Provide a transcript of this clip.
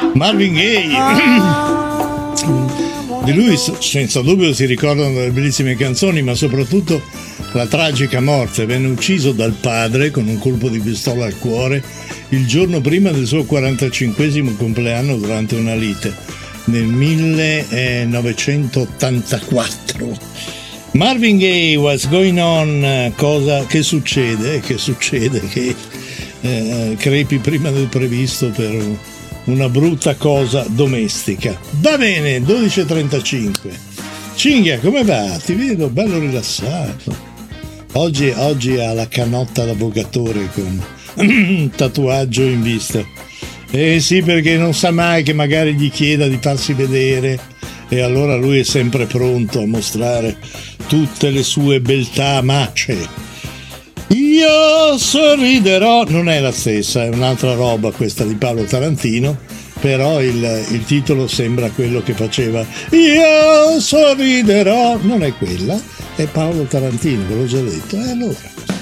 Marvin Gaye. Di lui senza dubbio si ricordano delle bellissime canzoni, ma soprattutto la tragica morte. Venne ucciso dal padre con un colpo di pistola al cuore il giorno prima del suo 45esimo compleanno durante una lite nel 1984. Marvin Gaye, What's Going On? Cosa che succede? Che succede che crepi prima del previsto per una brutta cosa domestica. Va bene, 12:35. Cinghia, come va? Ti vedo bello rilassato. Oggi ha la canotta d'avvocatore con un tatuaggio in vista. Sì, perché non sa mai che magari gli chieda di farsi vedere, e allora lui è sempre pronto a mostrare tutte le sue beltà macce. Io sorriderò, non è la stessa, è un'altra roba questa di Paolo Tarantino, però il titolo sembra quello che faceva Io sorriderò, non è quella, è Paolo Tarantino, ve l'ho già detto, e allora